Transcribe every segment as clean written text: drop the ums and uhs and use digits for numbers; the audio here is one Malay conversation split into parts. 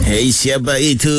Hei, siapa itu?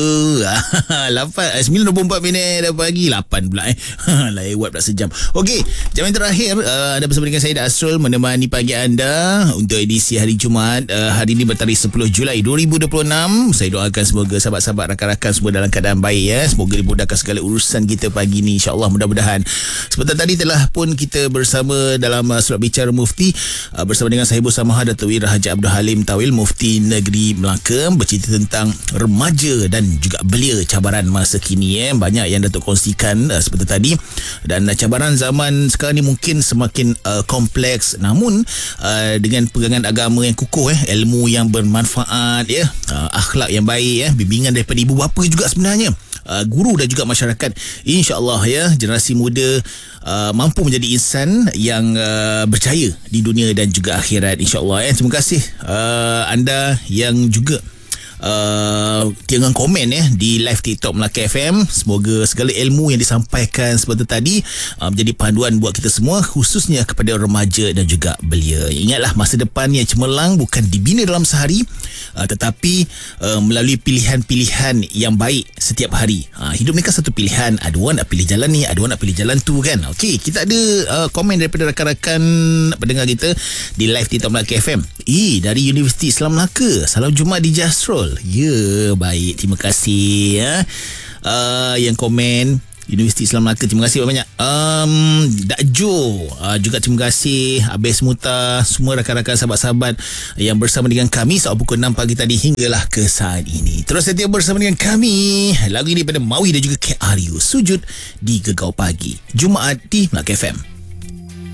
9.24 minit dah pagi. 8 pula lewat pula sejam. Okey, jam yang terakhir anda bersama dengan saya Asrul menemani pagi anda untuk edisi hari Jumaat. Hari ini bertarikh 10 Julai 2026. Saya doakan semoga sahabat-sahabat rakan-rakan semua dalam keadaan baik ya. Semoga dimudahkan segala urusan kita pagi ni, insya-Allah, mudah-mudahan. Sebentar tadi telah pun kita bersama dalam surat bicara Mufti bersama dengan Sahibul Samaha Datuk Wira Haji Abdul Halim Tawil, Mufti Negeri Melaka, bercerita tentang remaja dan juga belia, cabaran masa kini banyak yang Datuk kongsikan seperti tadi. Dan cabaran zaman sekarang ni mungkin semakin kompleks, namun dengan pegangan agama yang kukuh, ilmu yang bermanfaat akhlak yang baik, bimbingan daripada ibu bapa juga sebenarnya, guru dan juga masyarakat, insya-Allah generasi muda mampu menjadi insan yang berjaya di dunia dan juga akhirat, insya-Allah. Terima kasih anda yang juga jangan komen di live TikTok Melaka FM. Semoga segala ilmu yang disampaikan seperti tadi menjadi panduan buat kita semua, khususnya kepada remaja dan juga belia. Ingatlah, masa depan yang cemerlang bukan dibina dalam sehari, tetapi melalui pilihan-pilihan yang baik setiap hari. Hidup ni kan satu pilihan. Ada orang nak pilih jalan ni, ada orang nak pilih jalan tu kan. Okey, kita ada komen daripada rakan-rakan pendengar kita di live TikTok Melaka FM. Dari Universiti Islam Melaka, salam Jumaat di Jasrul. Ya, baik, terima kasih yang komen Universiti Islam Melaka, terima kasih banyak. Dak Jo juga terima kasih. Abis Muta, semua rakan-rakan sahabat-sahabat yang bersama dengan kami saat pukul 6 pagi tadi hinggalah ke saat ini. Terus setia bersama dengan kami. Lagu ini daripada Maui dan juga KRU, Sujud di Gegau Pagi Jumaat di Melaka FM.